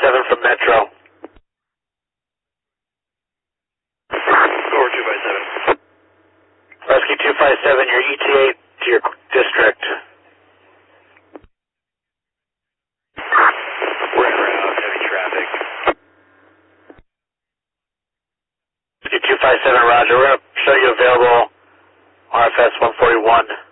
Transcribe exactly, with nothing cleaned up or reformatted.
seven from Metro. Over two five seven. Rescue two five seven, your E T A to your district. We're en route, heavy traffic. Rescue two five seven, roger. We're going to show you available R F S one forty-one.